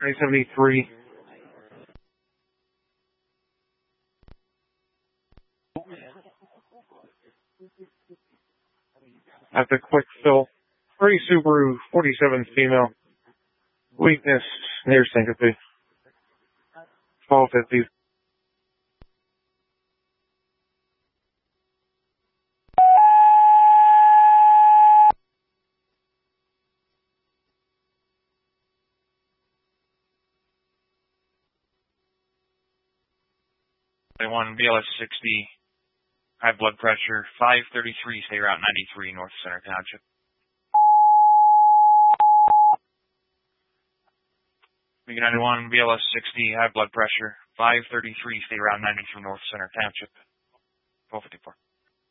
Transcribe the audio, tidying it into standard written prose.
I-73. At the quick fill. 3 Subaru, 47 female. Weakness near syncope. 1250. One BLS 60, high blood pressure, 533, stay Route 93, North Center Township. Vegan 91, BLS 60, high blood pressure, 533, stay Route 93, North Center Township. 1254.